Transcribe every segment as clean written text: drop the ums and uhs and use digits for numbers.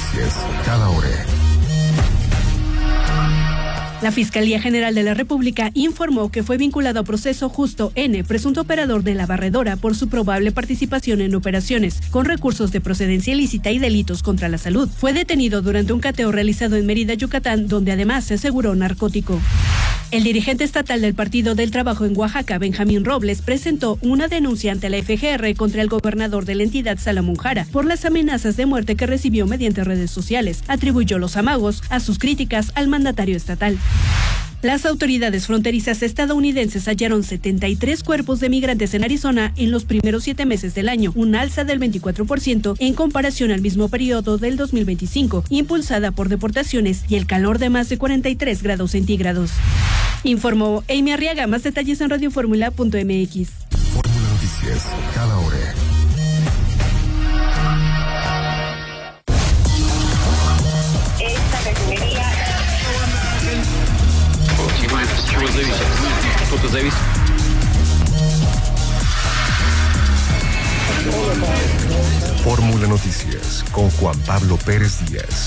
Noticias, cada hora. La Fiscalía General de la República informó que fue vinculado a proceso Justo N., presunto operador de la barredora, por su probable participación en operaciones con recursos de procedencia ilícita y delitos contra la salud. Fue detenido durante un cateo realizado en Mérida, Yucatán, donde además se aseguró narcótico. El dirigente estatal del Partido del Trabajo en Oaxaca, Benjamín Robles, presentó una denuncia ante la FGR contra el gobernador de la entidad, Salomón Jara, por las amenazas de muerte que recibió mediante redes sociales. Atribuyó los amagos a sus críticas al mandatario estatal. Las autoridades fronterizas estadounidenses hallaron 73 cuerpos de migrantes en Arizona en los primeros 7 meses del año, un alza del 24% en comparación al mismo periodo del 2025, impulsada por deportaciones y el calor de más de 43 grados centígrados. Informó Amy Arriaga. Más detalles en radioformula.mx. Fórmula Noticias, cada hora. Esta refinería. Fórmula Noticias con Juan Pablo Pérez Díaz.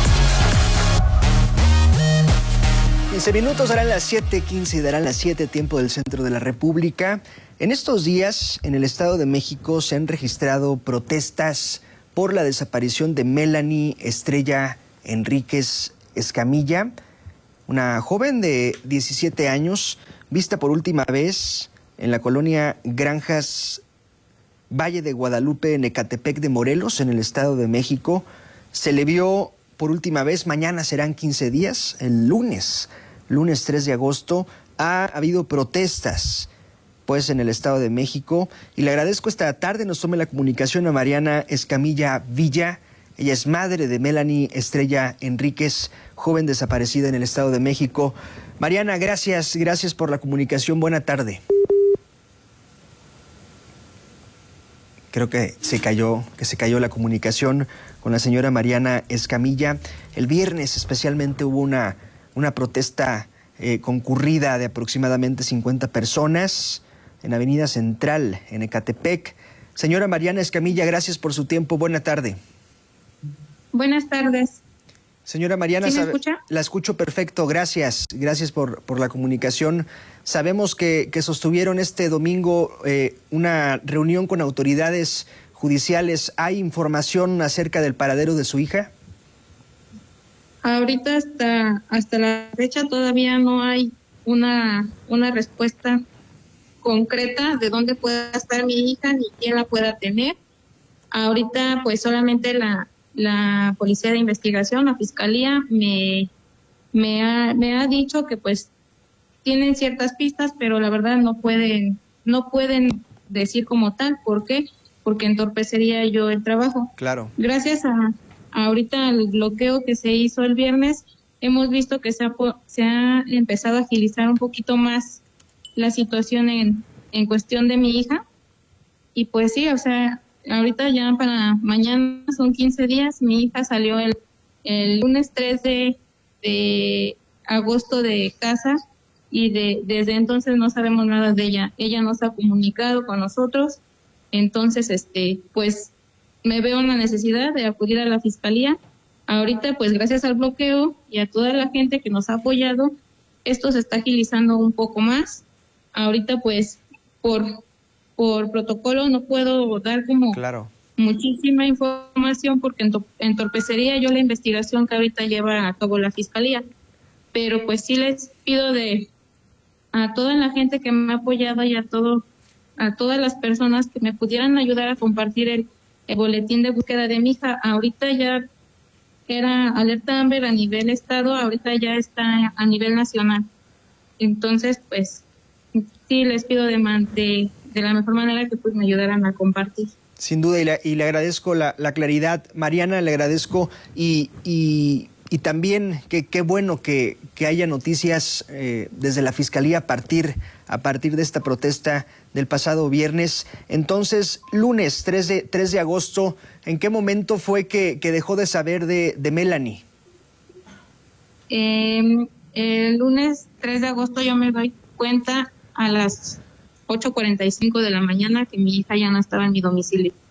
15 minutos, darán las 7:15 y darán las 7 tiempo del centro de la República. En estos días, en el Estado de México, se han registrado protestas por la desaparición de Melanie Estrella Enríquez Escamilla, una joven de 17 años, vista por última vez en la colonia Granjas Valle de Guadalupe, en Ecatepec de Morelos, en el Estado de México. Se le vio por última vez, mañana serán 15 días, el lunes 3 de agosto, ha habido protestas, pues, en el Estado de México, y le agradezco esta tarde nos tome la comunicación a Mariana Escamilla Villa. Ella es madre de Melanie Estrella Enríquez, joven desaparecida en el Estado de México. Mariana, gracias por la comunicación, buena tarde. Creo que se cayó la comunicación con la señora Mariana Escamilla. El viernes especialmente hubo una protesta concurrida de aproximadamente 50 personas en Avenida Central, en Ecatepec. Señora Mariana Escamilla, gracias por su tiempo. Buena tarde. Buenas tardes. Señora Mariana, ¿Sí me escucha? La escucho perfecto, gracias por la comunicación. Sabemos que sostuvieron este domingo una reunión con autoridades judiciales. ¿Hay información acerca del paradero de su hija? Ahorita hasta la fecha todavía no hay una respuesta concreta de dónde pueda estar mi hija ni quién la pueda tener. Ahorita pues solamente la Policía de Investigación, la Fiscalía, me ha dicho que pues tienen ciertas pistas, pero la verdad no pueden decir como tal. ¿Por qué? Porque entorpecería yo el trabajo. Claro. Gracias a ahorita el bloqueo que se hizo el viernes, hemos visto que se ha empezado a agilizar un poquito más la situación en cuestión de mi hija. Y pues sí, o sea, ahorita ya para mañana son 15 días. Mi hija salió el lunes 3 de agosto de casa y desde entonces no sabemos nada de ella. Ella no se ha comunicado con nosotros. Entonces, pues me veo en la necesidad de acudir a la Fiscalía. Ahorita, pues gracias al bloqueo y a toda la gente que nos ha apoyado, esto se está agilizando un poco más. Ahorita, pues, por protocolo no puedo dar como muchísima información porque entorpecería yo la investigación que ahorita lleva a cabo la Fiscalía. Pero pues sí les pido a toda la gente que me ha apoyado y a todas las personas que me pudieran ayudar a compartir el boletín de búsqueda de mi hija. Ahorita ya era alerta Amber a nivel estado, ahorita ya está a nivel nacional. Entonces, pues, sí les pido de la mejor manera que pues me ayudaran a compartir. Sin duda, y le agradezco la claridad, Mariana, le agradezco, y también qué bueno que haya noticias desde la Fiscalía a partir de esta protesta del pasado viernes. Entonces, lunes 3 de agosto, ¿en qué momento fue que dejó de saber de Melanie? El lunes 3 de agosto yo me doy cuenta a las 8:45 de la mañana que mi hija ya no estaba en mi domicilio.